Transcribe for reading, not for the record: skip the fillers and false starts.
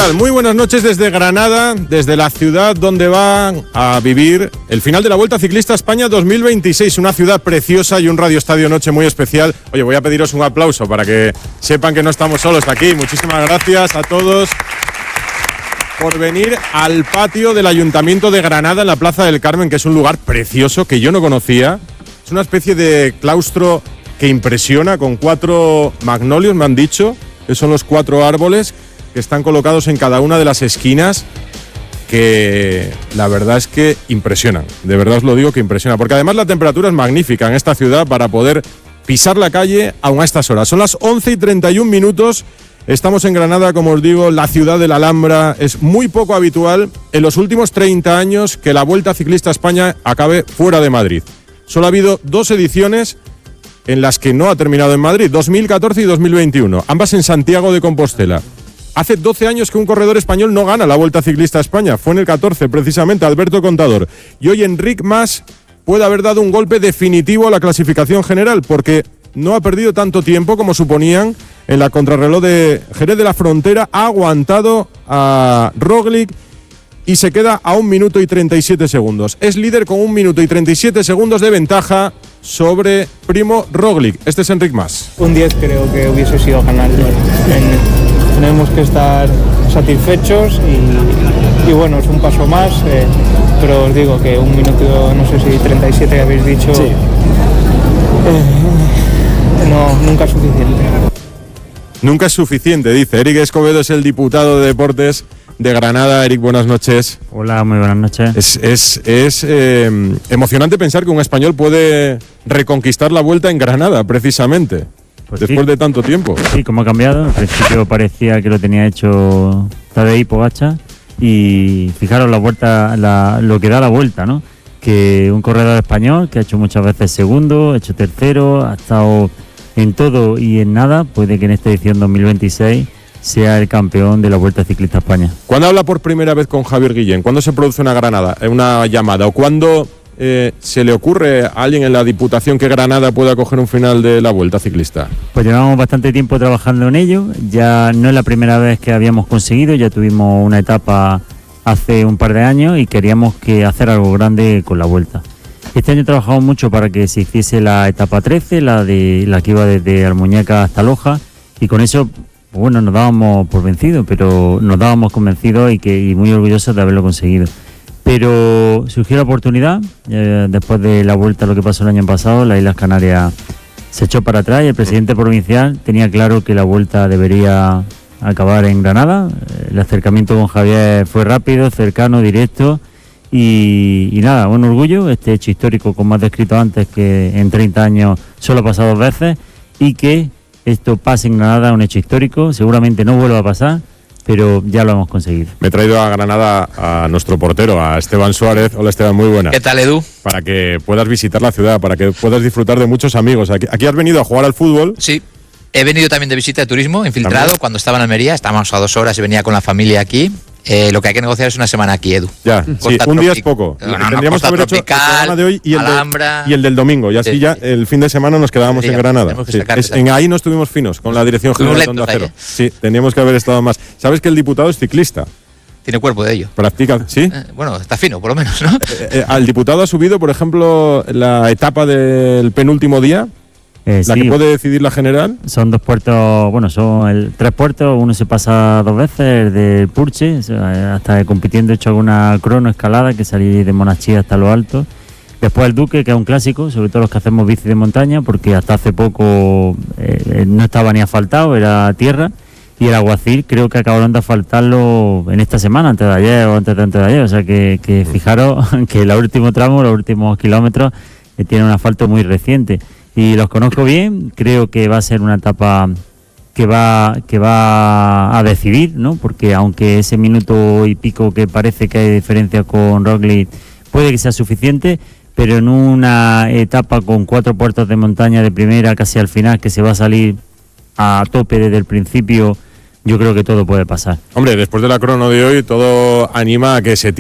tal? Muy buenas noches desde Granada, desde la ciudad donde van a vivir el final de la Vuelta Ciclista España 2026, una ciudad preciosa y un Radio Estadio Noche muy especial. Oye, voy a pediros un aplauso para que sepan que no estamos solos aquí. Muchísimas gracias a todos por venir al patio del Ayuntamiento de Granada en la Plaza del Carmen, que es un lugar precioso que yo no conocía. Es una especie de claustro que impresiona, con 4 magnolios, me han dicho, que son los 4 árboles que están colocados en cada una de las esquinas, que la verdad es que impresionan. De verdad os lo digo que impresiona, porque además la temperatura es magnífica en esta ciudad para poder pisar la calle aún a estas horas. Son las 11:31. Estamos en Granada, como os digo, la ciudad de la Alhambra. Es muy poco habitual en los últimos 30 años que la Vuelta Ciclista España acabe fuera de Madrid. Solo ha habido 2 ediciones en las que no ha terminado en Madrid, 2014 y 2021, ambas en Santiago de Compostela. Hace 12 años que un corredor español no gana la Vuelta Ciclista España, fue en el 14 precisamente, Alberto Contador. Y hoy Enric Mas puede haber dado un golpe definitivo a la clasificación general, porque no ha perdido tanto tiempo como suponían en la contrarreloj de Jerez de la Frontera, ha aguantado a Roglic y se queda a 1 minuto y 37 segundos. Es líder con 1 minuto y 37 segundos de ventaja sobre Primo Roglic. Este es Enric Mas. Un 10 creo que hubiese sido ganar. Tenemos que estar satisfechos y bueno, es un paso más, pero os digo que 1 minuto, no sé si 37 que habéis dicho, sí. No, nunca es suficiente. Nunca es suficiente, dice. Eric Escobedo es el diputado de Deportes de Granada. Eric, buenas noches. Hola, muy buenas noches. Es emocionante pensar que un español puede reconquistar la Vuelta en Granada, precisamente, pues después de tanto tiempo. Sí, como ha cambiado. Al principio parecía que lo tenía hecho Tadej Pogačar y fijaros la vuelta, lo que da la vuelta, ¿no? Que un corredor español que ha hecho muchas veces segundo, ha hecho tercero, ha estado en todo y en nada, puede que en esta edición 2026 sea el campeón de la Vuelta Ciclista España. ¿Cuándo habla por primera vez con Javier Guillén? ¿Cuándo se produce una llamada? ¿O cuándo se le ocurre a alguien en la Diputación que Granada pueda coger un final de la Vuelta Ciclista? Pues llevamos bastante tiempo trabajando en ello. Ya no es la primera vez que habíamos conseguido, ya tuvimos una etapa hace un par de años y queríamos hacer algo grande con la Vuelta. Este año trabajamos mucho para que se hiciese la etapa 13, la que iba desde Almuñécar hasta Loja, y con eso, bueno, nos dábamos por vencidos, pero nos dábamos convencidos y muy orgullosos de haberlo conseguido. Pero surgió la oportunidad, después de la Vuelta, lo que pasó el año pasado, las Islas Canarias se echó para atrás y el presidente provincial tenía claro que la Vuelta debería acabar en Granada. El acercamiento con Javier fue rápido, cercano, directo. Y nada, un orgullo, este hecho histórico, como has descrito antes, que en 30 años solo ha pasado 2 veces, y que esto pase en Granada, un hecho histórico, seguramente no vuelva a pasar, pero ya lo hemos conseguido. Me he traído a Granada a nuestro portero, a Esteban Suárez. Hola Esteban, muy buenas. ¿Qué tal, Edu? Para que puedas visitar la ciudad, para que puedas disfrutar de muchos amigos. Aquí has venido a jugar al fútbol. Sí. He venido también de visita de turismo, infiltrado. ¿También? Cuando estaba en Almería, estábamos a 2 horas y venía con la familia aquí. Lo que hay que negociar es una semana aquí, Edu. Ya, sí, un día es poco. Tendríamos que haber hecho el programa de hoy y el del domingo, y así sí, ya el fin de semana nos quedábamos en Granada. Sí, ahí no estuvimos finos con la Dirección General de Onda Cero. Sí, teníamos que haber estado más. ¿Sabes que el diputado es ciclista? Tiene cuerpo de ello. ¿Practica? ¿Sí? Bueno, está fino, por lo menos, ¿no? ¿Al diputado ha subido, por ejemplo, la etapa del penúltimo día? ¿La sí, que puede decidir la general? Son 2 puertos, bueno, son 3 puertos, uno se pasa 2 veces, el del Purche, hasta compitiendo he hecho alguna crono escalada, que salí de Monachí hasta lo alto. Después el Duque, que es un clásico, sobre todo los que hacemos bici de montaña, porque hasta hace poco no estaba ni asfaltado, era tierra. Y el Alguacil creo que acabaron de asfaltarlo en esta semana, antes de ayer o antes de ayer. O sea que fijaros que el último tramo, los últimos kilómetros, tiene un asfalto muy reciente. Y los conozco bien, creo que va a ser una etapa que va a decidir, ¿no? Porque aunque ese minuto y pico que parece que hay diferencia con Roglic puede que sea suficiente, pero en una etapa con 4 puertos de montaña de primera casi al final, que se va a salir a tope desde el principio, yo creo que todo puede pasar. Hombre, después de la crono de hoy, todo anima a que se